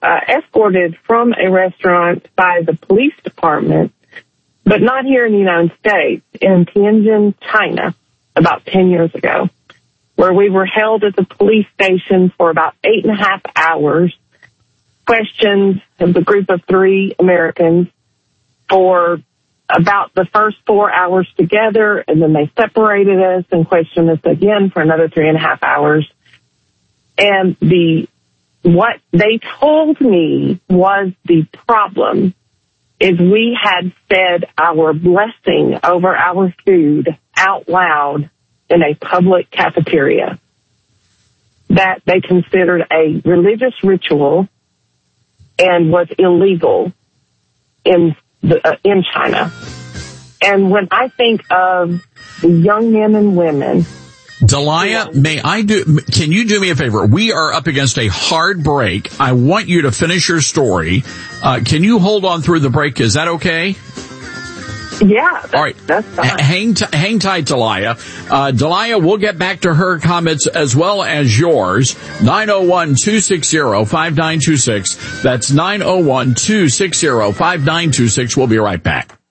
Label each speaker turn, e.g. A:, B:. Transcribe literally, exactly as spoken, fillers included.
A: uh, escorted from a restaurant by the police department, but not here in the United States, in Tianjin, China, about ten years ago, where we were held at the police station for about eight and a half hours, questioned as a group of three Americans for about the first four hours together, and then they separated us and questioned us again for another three and a half hours. And the what they told me was the problem is we had said our blessing over our food out loud in a public cafeteria that they considered a religious ritual and was illegal in the, uh, in China. And when I think of the young men and women,
B: Delia, may I do, can you do me a favor? We are up against a hard break. I want you to finish your story. Uh, can you hold on through the break? Is that okay?
A: Yeah. That's,
B: all right.
A: That's fine.
B: Hang, t- hang tight, Delia. Uh, Delia, we'll get back to her comments as well as yours. nine oh one, two six zero, five nine two six. That's nine oh one, two six zero, five nine two six. We'll be right back.